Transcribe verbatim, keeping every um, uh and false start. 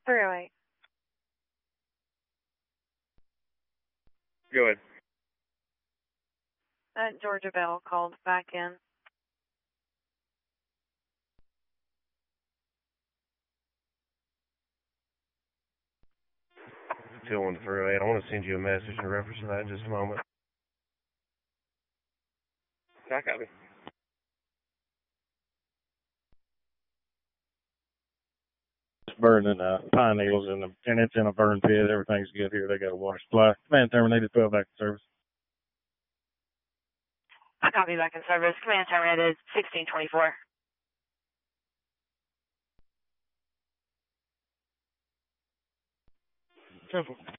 three oh eight. Go ahead. That Georgia Bell called back in. two one three oh eight. I want to send you a message in reference to that in just a moment. I copy. It's burning uh, pine needles in the, and it's in a burn pit. Everything's good here. They got a water supply. Command terminated, twelve back in service. I copy back in service. Command terminated sixteen twenty-four. Simple.